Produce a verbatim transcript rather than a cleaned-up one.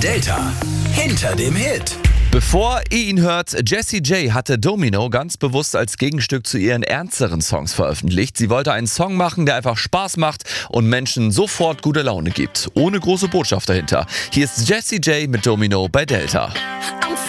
Delta hinter dem Hit. Bevor ihr ihn hört, Jessie J hatte Domino ganz bewusst als Gegenstück zu ihren ernsteren Songs veröffentlicht. Sie wollte einen Song machen, der einfach Spaß macht und Menschen sofort gute Laune gibt. Ohne große Botschaft dahinter. Hier ist Jessie J mit Domino bei Delta.